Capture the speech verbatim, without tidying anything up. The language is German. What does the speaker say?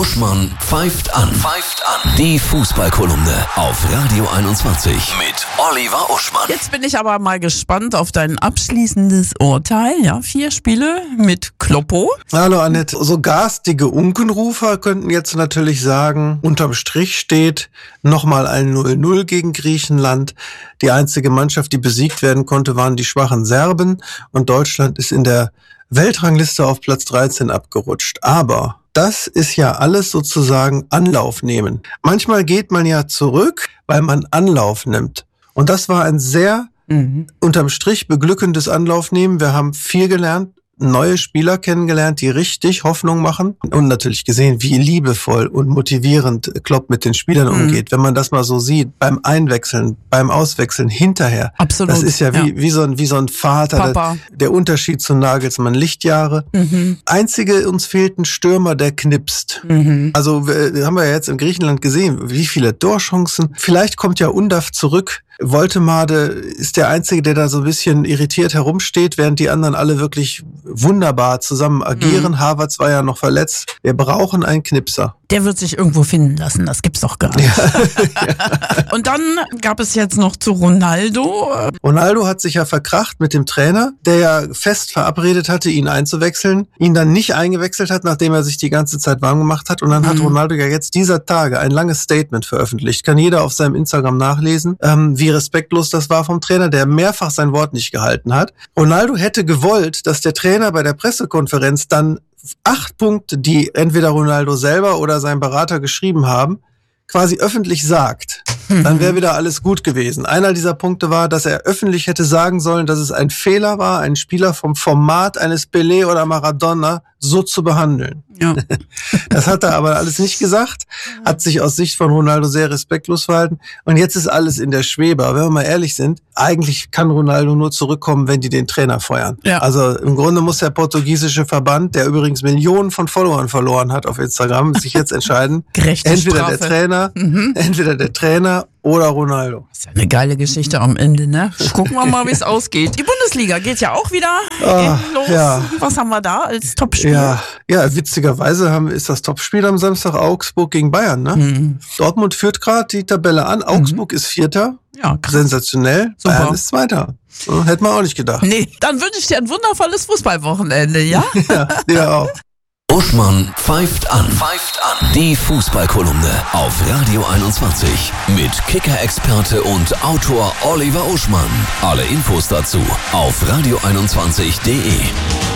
Uschmann pfeift an. Pfeift an. Die Fußballkolumne auf Radio einundzwanzig mit Oliver Uschmann. Jetzt bin ich aber mal gespannt auf dein abschließendes Urteil. Ja, vier Spiele mit Kloppo. Hallo Annette. So garstige Unkenrufer könnten jetzt natürlich sagen, unterm Strich steht nochmal ein null null gegen Griechenland. Die einzige Mannschaft, die besiegt werden konnte, waren die schwachen Serben. Und Deutschland ist in der Weltrangliste auf Platz dreizehn abgerutscht. Aber das ist ja alles sozusagen Anlauf nehmen. Manchmal geht man ja zurück, weil man Anlauf nimmt. Und das war ein sehr mhm. unterm Strich beglückendes Anlauf nehmen. Wir haben viel gelernt, neue Spieler kennengelernt, die richtig Hoffnung machen und natürlich gesehen, wie liebevoll und motivierend Klopp mit den Spielern mhm. umgeht. Wenn man das mal so sieht, beim Einwechseln, beim Auswechseln, hinterher. Absolut. Das ist ja wie, ja. wie, so, ein, wie so ein Vater. Der, der Unterschied zu Nagelsmann, Lichtjahre. Mhm. Einzige, uns fehlt ein Stürmer, der knipst. Mhm. Also wir, haben wir ja jetzt in Griechenland gesehen, wie viele Torchancen. Vielleicht kommt ja Undav zurück. Woltemade ist der Einzige, der da so ein bisschen irritiert herumsteht, während die anderen alle wirklich wunderbar zusammen agieren. Mhm. Havertz war ja noch verletzt. Wir brauchen einen Knipser. Der wird sich irgendwo finden lassen, das gibt's doch gar nicht. Ja. Ja. Und dann gab es jetzt noch zu Ronaldo. Ronaldo hat sich ja verkracht mit dem Trainer, der ja fest verabredet hatte, ihn einzuwechseln, ihn dann nicht eingewechselt hat, nachdem er sich die ganze Zeit warm gemacht hat. Und dann mhm. hat Ronaldo ja jetzt dieser Tage ein langes Statement veröffentlicht. Kann jeder auf seinem Instagram nachlesen, ähm, wie respektlos das war vom Trainer, der mehrfach sein Wort nicht gehalten hat. Ronaldo hätte gewollt, dass der Trainer bei der Pressekonferenz dann acht Punkte, die entweder Ronaldo selber oder sein Berater geschrieben haben, quasi öffentlich sagt. Dann wäre wieder alles gut gewesen. Einer dieser Punkte war, dass er öffentlich hätte sagen sollen, dass es ein Fehler war, einen Spieler vom Format eines Pelé oder Maradona so zu behandeln. Ja. Das hat er aber alles nicht gesagt, hat sich aus Sicht von Ronaldo sehr respektlos verhalten und jetzt ist alles in der Schwebe. Aber wenn wir mal ehrlich sind, eigentlich kann Ronaldo nur zurückkommen, wenn die den Trainer feuern. Ja. Also im Grunde muss der portugiesische Verband, der übrigens Millionen von Followern verloren hat auf Instagram, sich jetzt entscheiden, Gerechte entweder Strafe. der Trainer, mhm. entweder der Trainer oder Ronaldo. Das ist ja eine geile Geschichte am Ende, ne? Gucken wir mal, wie es ausgeht. Die Bundesliga geht ja auch wieder ah, los. Ja. Was haben wir da als Topspiel? Ja, ja, witzigerweise haben, ist das Topspiel am Samstag Augsburg gegen Bayern, ne? Mhm. Dortmund führt gerade die Tabelle an. Augsburg mhm. ist Vierter. Ja, krass. Sensationell. Super. Bayern ist Zweiter. So, hätte man auch nicht gedacht. Nee, dann wünsche ich dir ein wundervolles Fußballwochenende, ja? Ja, dir auch. Uschmann pfeift an. Pfeift an. Die Fußballkolumne auf Radio einundzwanzig mit Kicker-Experte und Autor Oliver Uschmann. Alle Infos dazu auf radio einundzwanzig punkt de.